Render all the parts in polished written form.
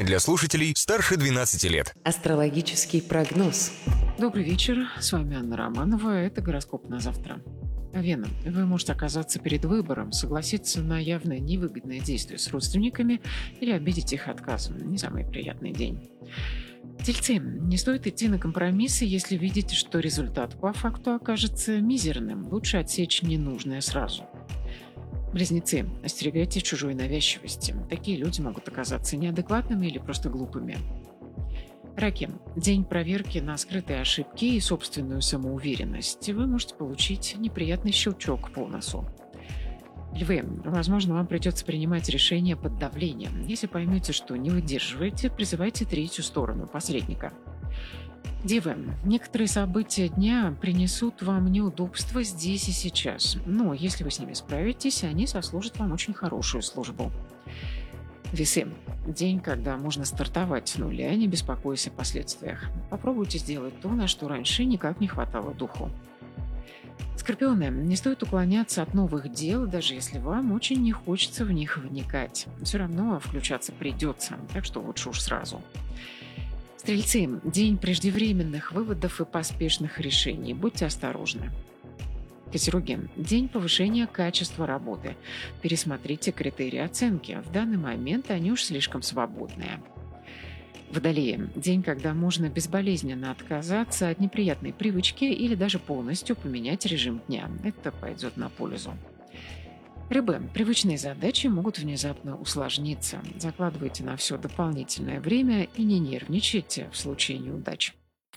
для слушателей старше 12 лет. Астрологический прогноз. Добрый вечер, с вами Анна Романова, это гороскоп на завтра. Вена, вы можете оказаться перед выбором, согласиться на явно невыгодное действие с родственниками или обидеть их отказом. Не самый приятный день. Тельцы, не стоит идти на компромиссы, если видите, что результат по факту окажется мизерным. Лучше отсечь ненужное сразу. Близнецы, остерегайтесь чужой навязчивости. Такие люди могут оказаться неадекватными или просто глупыми. Раки, день проверки на скрытые ошибки и собственную самоуверенность. Вы можете получить неприятный щелчок по носу. Львы, возможно, вам придется принимать решения под давлением. Если поймете, что не выдерживаете, призывайте третью сторону, посредника. Девы, некоторые события дня принесут вам неудобства здесь и сейчас. Но если вы с ними справитесь, они сослужат вам очень хорошую службу. Весы. День, когда можно стартовать с нуля, не беспокойся о последствиях. Попробуйте сделать то, на что раньше никак не хватало духу. Скорпионы, не стоит уклоняться от новых дел, даже если вам очень не хочется в них вникать. Все равно включаться придется, так что лучше уж сразу. Стрельцы, день преждевременных выводов и поспешных решений. Будьте осторожны. Козероги, день повышения качества работы. Пересмотрите критерии оценки. В данный момент они уж слишком свободные. Водолеи, день, когда можно безболезненно отказаться от неприятной привычки или даже полностью поменять режим дня. Это пойдет на пользу. Рыбы, привычные задачи могут внезапно усложниться. Закладывайте на все дополнительное время и не нервничайте в случае неудач.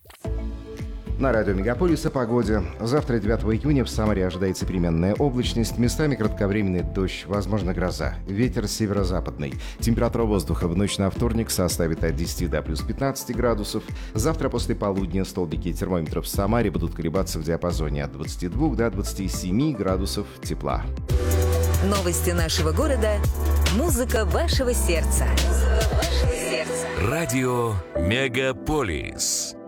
На радио Мегаполис о погоде. Завтра, 9 июня, в Самаре ожидается переменная облачность, местами кратковременный дождь, возможно гроза. Ветер северо-западный. Температура воздуха в ночь на вторник составит от 10 до плюс 15 градусов. Завтра после полудня столбики термометров в Самаре будут колебаться в диапазоне от 22 до 27 градусов тепла. Новости нашего города. Музыка вашего сердца. Радио Мегаполис.